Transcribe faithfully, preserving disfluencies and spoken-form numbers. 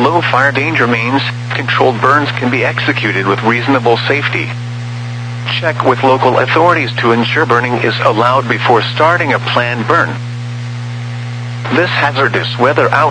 low fire danger means controlled burns can be executed with reasonable safety. Check with local authorities to ensure burning is allowed before starting a planned burn. This hazardous weather out